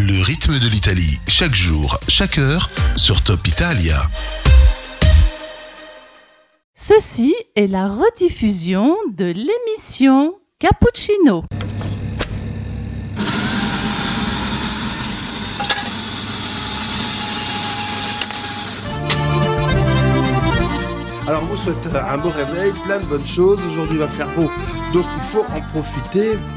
Le rythme de l'Italie, chaque jour, chaque heure, sur Top Italia. Ceci est la rediffusion de l'émission Cappuccino. Alors, on vous souhaite un beau réveil, plein de bonnes choses. Aujourd'hui, il va faire beau, donc il faut en profiter